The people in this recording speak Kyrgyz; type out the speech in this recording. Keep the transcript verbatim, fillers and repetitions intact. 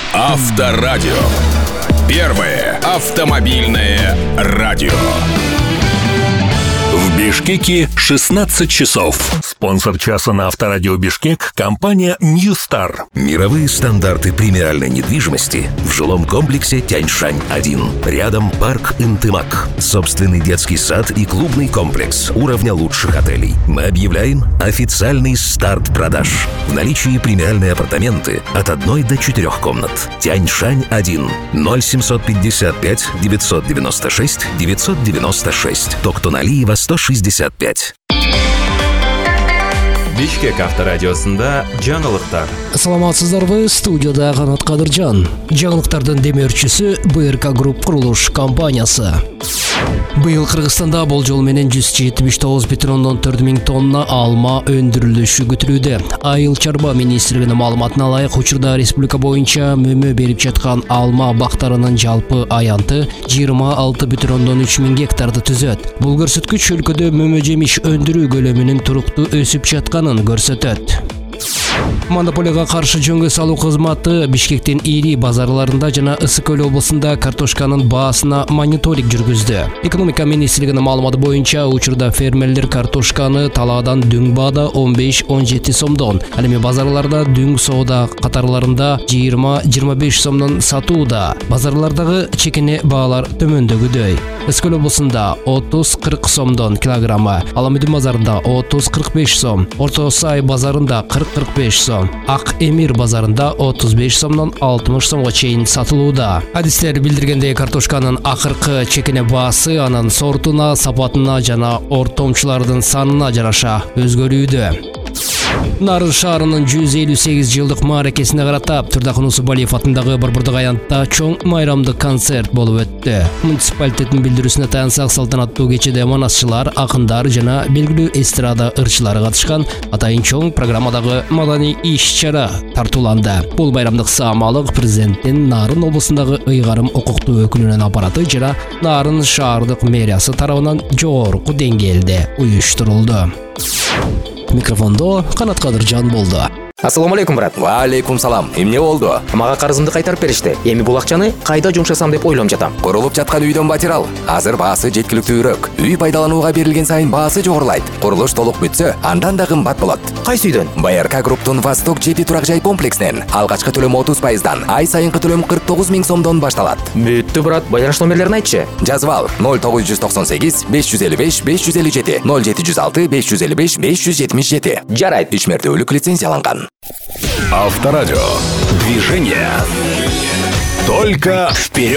Авторадио. Первое автомобильное радио. В Бишкеке шестнадцать часов. Спонсор часа на Авторадио Бишкек — компания New Star. Мировые стандарты премиальной недвижимости в жилом комплексе Тяньшань один. Рядом парк Интымак. Собственный детский сад и клубный комплекс уровня лучших отелей. Мы объявляем официальный старт продаж. В наличии премиальные апартаменты от одной до четырех комнат. Тяньшань один. ноль семьсот пятьдесят пять девятьсот девяносто шесть девятьсот девяносто шесть. Токтоналиева сто шестьдесят пять. Бишкек авторадиосында жаңылыктар. Саламатсыздарбы, студияда Канат Кадыржан. Жаңылыктардын демеушүсү бэ эр ка Групп курулуш компаниясы. Быйыл Кыргызстанда болжол менен жүз жетимиш тогуз бүтүн ондон төрт миң тонна алма өндүрүлүшү күтүлүүдө. Айыл чарба министрлигинин маалыматына ылайык, учурда республика боюнча мөмө берип жаткан алма бактарынын жалпы аянты жыйырма алты бүтүн ондон үч миң гектарды түзөт. Бул көрсөткүч өлкөдө мөмө жемиш өндүрүү көлөмүнүн туруктуу өсүп жатканын көрсөтөт. Монополияга каршы жөнгө салуу кызматы Бишкектин ири базарларында жана Ысык Көл облусунда картошканын баасына мониторинг жүргүздү. Экономика министрлигинин маалыматы боюнча, учурда фермерлер картошканы талаадан дүң баада он беш он жети сомдон, ал эми базарларда дүң соода катарларында жыйырма жыйырма беш сомдон сатууда. Базарлардагы чекине баалар төмөндөгүдөй. Ысык Көл облусунда отуз кырк сомдон килограммы, Аламүдүн базарында отуз кырк беш сом, Орто Сай базарында кырк кырк беш сом, Ак Эмир базарында отуз беш сомдон алтымыш сомго чейин сатылууда. Адистер билдиргендей, картошканын акыркы чекине баасы анын сортуна, сапатына жана ортомчулардын санына жараша өзгөрүүдө. Нарын шаарынын жүз элүү сегиз жылдык мааракесине каратап, Турдакын Усубалиев атындагы Борбордук аянтта чоң майрамдык концерт болуп өттү. Муниципалитеттин билдирүүсүнө таянсак, салтанаттуу кечеде манасчылар, акындар жана белгилүү эстрада ырчылары катышкан. Атайын чоң программадагы маданий иш-чара тартууланды. Бул майрамдык саамалык президенттин Нарын облусундагы ыйгарым укуктуу өкүлүнүн аппараты жана Нарын шаардык мэриясы тарабынан жогорку деңгээлде уюштурулду. Микрофондо Канат Кадыржан болду. Ассаламу алейкум, брат. Ва алейкум салам. Эмне болду? Мага карызымды кайтарып беришти. Эми бул акчаны кайда жумшасам деп ойлонуп жатам. Курулуп жаткан үйдөн батирал. Азыр баасы жеткиликтүүрөөк. Үй пайдаланууга берилген сайын баасы жогорулайт. Курулуш толук бүтсө, андан да кымбат болот. Кайсы үйдөн? бэ эр ка Групптун Восток жети турак жай комплексинен алгачкы төлөм отуз пайыздан, ай сайынкы төлөм кырк тогуз миң сомдон башталат. Бүттү, брат. Байланыш номерлерин айтчы. Жазып ал: ноль тогуз жүз токсон сегиз беш жүз элүү беш беш жүз элүү жети, ноль жети жүз алты беш жүз элүү беш беш жүз жетимиш жети. Жарайт. Ишмердүүлүк лицензияланган. Авторадио. Движение. Только вперед.